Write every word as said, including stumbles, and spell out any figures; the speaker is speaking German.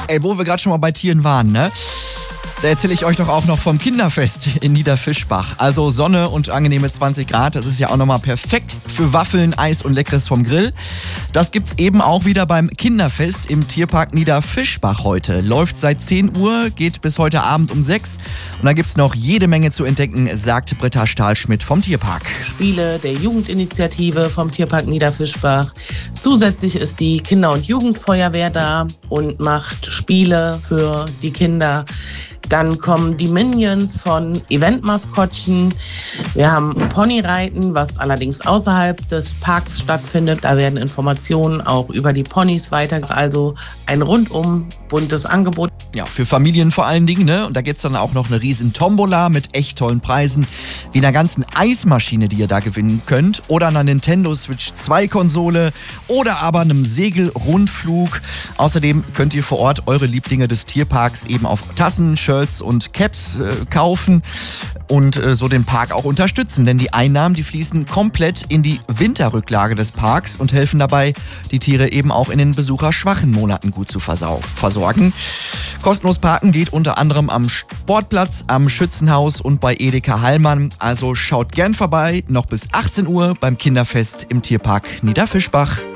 Ey, wo wir gerade schon mal bei Tieren waren, ne? Da erzähle ich euch doch auch noch vom Kinderfest in Niederfischbach. Also Sonne und angenehme zwanzig Grad, das ist ja auch nochmal perfekt für Waffeln, Eis und Leckeres vom Grill. Das gibt's eben auch wieder beim Kinderfest im Tierpark Niederfischbach heute. Läuft seit zehn Uhr, geht bis heute Abend um sechs. Und da gibt's noch jede Menge zu entdecken, sagt Britta Stahlschmidt vom Tierpark. Spiele der Jugendinitiative vom Tierpark Niederfischbach. Zusätzlich ist die Kinder- und Jugendfeuerwehr da und macht Spiele für die Kinder. Dann kommen die Minions von Eventmaskottchen. Wir haben Ponyreiten, was allerdings außerhalb des Parks stattfindet. Da werden Informationen auch über die Ponys weiter. Also ein rundum buntes Angebot. Ja, für Familien vor allen Dingen, ne? Und da gibt's dann auch noch eine riesen Tombola mit echt tollen Preisen, wie einer ganzen Eismaschine, die ihr da gewinnen könnt, oder einer Nintendo Switch zwei Konsole oder aber einem Segelrundflug. Außerdem könnt ihr vor Ort eure Lieblinge des Tierparks eben auf Tassen, Shirts und Caps äh, kaufen und äh, so den Park auch unterstützen, denn die Einnahmen, die fließen komplett in die Winterrücklage des Parks und helfen dabei, die Tiere eben auch in den besucherschwachen Monaten gut zu versau- versorgen. Kostenlos parken geht unter anderem am Sportplatz, am Schützenhaus und bei Edeka Hallmann. Also schaut gern vorbei, noch bis achtzehn Uhr beim Kinderfest im Tierpark Niederfischbach.